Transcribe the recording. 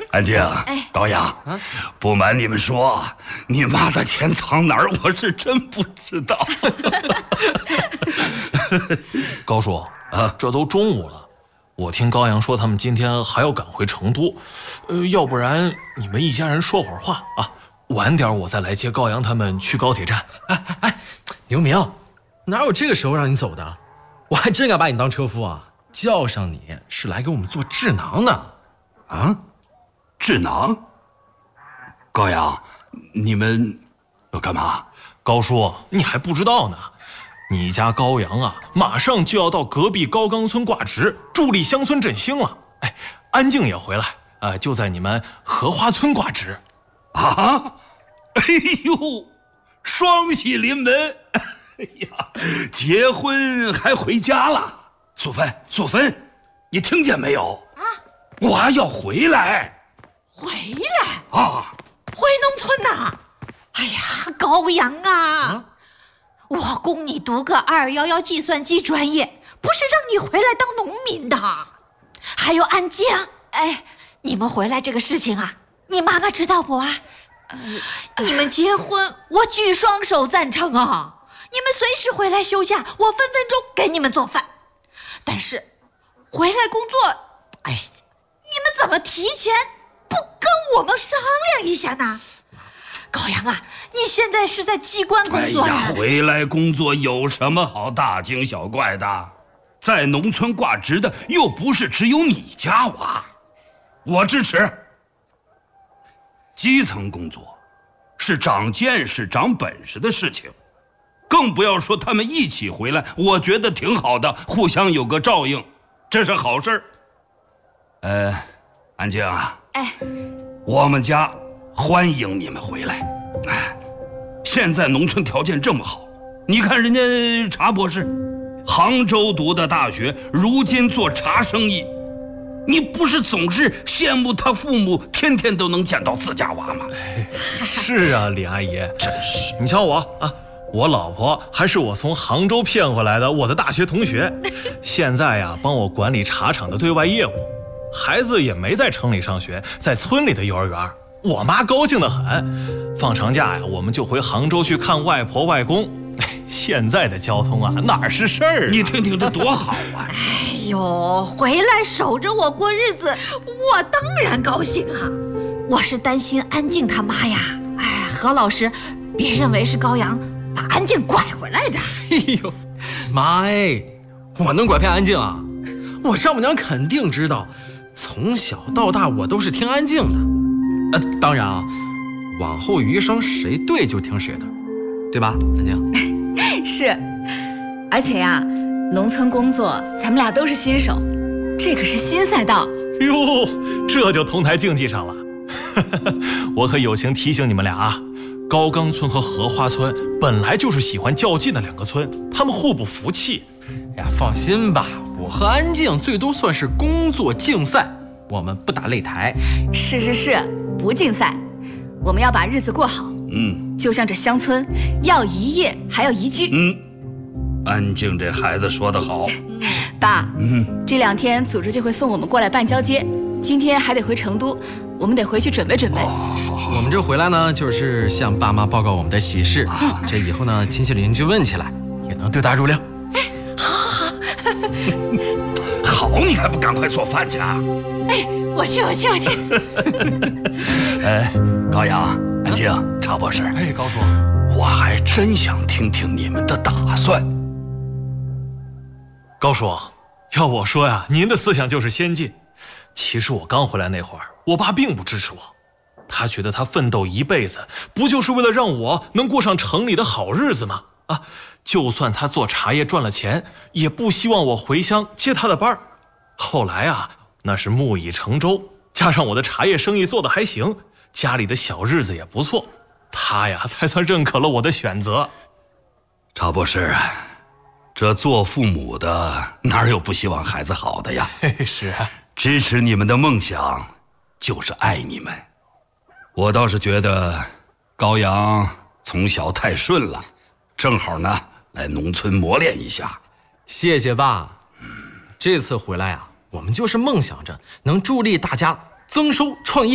安静，高阳，不瞒你们说，你妈的钱藏哪儿，我是真不知道。 高叔啊，这都中午了，我听高阳说他们今天还要赶回成都，要不然你们一家人说会儿话啊，晚点我再来接高阳他们去高铁站。 牛明，哪有这个时候让你走的？我还真敢把你当车夫啊！叫上你是来给我们做智囊的。 啊，智囊？高阳，你们要干嘛？ 高叔，你还不知道呢。你家高阳啊，马上就要到隔壁高冈村挂职，助力乡村振兴了。安静也回来，就在你们荷花村挂职。 啊！哎呦，双喜临门！哎呀，结婚还回家了。素芬，你听见没有？啊，我还要回来。 回来？ 啊， 回农村呐？哎呀，高阳啊！我供你读个211计算机专业，不是让你回来当农民的。还有安静，你们回来这个事情啊，你妈妈知道不啊？你们结婚，我举双手赞成啊！你们随时回来休假，我分分钟给你们做饭。但是回来工作，你们怎么提前不跟我们商量一下呢？高阳啊，你现在是在机关工作呀。 回来工作有什么好大惊小怪的？在农村挂职的又不是只有你家娃，我支持。基层工作是长见识、长本事的事情，更不要说他们一起回来，我觉得挺好的，互相有个照应，这是好事儿。安静啊，我们家欢迎你们回来。现在农村条件这么好，你看人家查博士，杭州读的大学，如今做茶生意，你不是总是羡慕他父母天天都能见到自家娃吗？ 是啊，李阿姨， 真是。 你瞧我啊，我老婆还是我从杭州骗回来的我的大学同学，现在呀帮我管理茶厂的对外业务，孩子也没在城里上学，在村里的幼儿园。我妈高兴得很，放长假呀，我们就回杭州去看外婆外公。现在的交通啊，哪是事儿啊？ 你听听这多好啊！ 哎呦，回来守着我过日子，我当然高兴啊！我是担心安静他妈呀。何老师，别认为是高阳把安静拐回来的。 哎呦，妈我能拐骗安静啊？我丈母娘肯定知道，从小到大我都是听安静的。当然啊，往后余生谁对就听谁的，对吧，安静？ 是，而且呀，农村工作咱们俩都是新手，这可是新赛道。 哟，这就同台竞技上了。我可友情提醒你们俩啊，高冈村和荷花村本来就是喜欢较劲的两个村，他们互不服气。 放心吧，我和安静最多算是工作竞赛，我们不打擂台。 是，不竞赛，我们要把日子过好。就像这乡村，要一业还要宜居。 安静这孩子说得好。 爸，这2天组织就会送我们过来办交接，今天还得回成都，我们得回去准备准备。 我们这回来呢，就是向爸妈报告我们的喜事，这以后呢，亲戚邻居问起来也能对答如流。 好，你还不赶快做饭去啊？ 我去。 高阳，安静，查博士。 高叔， 我还真想听听你们的打算。 高叔，要我说呀，您的思想就是先进。其实我刚回来那会儿，我爸并不支持我，他觉得他奋斗一辈子，不就是为了让我能过上城里的好日子吗？就算他做茶叶赚了钱，也不希望我回乡接他的班儿。后来啊，那是木已成舟，加上我的茶叶生意做得还行，家里的小日子也不错，他呀才算认可了我的选择。 查博士，这做父母的哪有不希望孩子好的呀？ 是啊， 支持你们的梦想就是爱你们。我倒是觉得高阳从小太顺了，正好呢来农村磨练一下。 谢谢爸。这次回来啊，我们就是梦想着能助力大家增收创业。